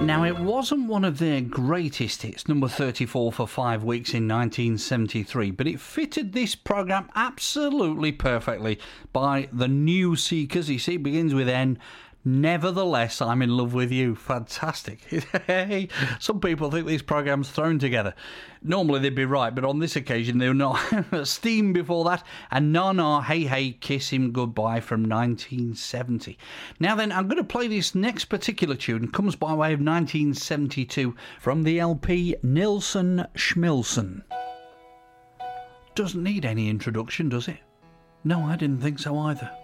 Now, it wasn't one of their greatest hits, number 34 for 5 weeks in 1973, but it fitted this programme absolutely perfectly by the New Seekers. You see, it begins with N. Nevertheless, I'm in love with you. Fantastic. Some people think these programmes thrown together. Normally they'd be right, but on this occasion they were not. Steam before that, and Na Na Hey Hey Kiss Him Goodbye from 1970. Now then, I'm going to play this next particular tune. It comes by way of 1972 from the LP Nilsson Schmilsson. Doesn't need any introduction, does it? No, I didn't think so either.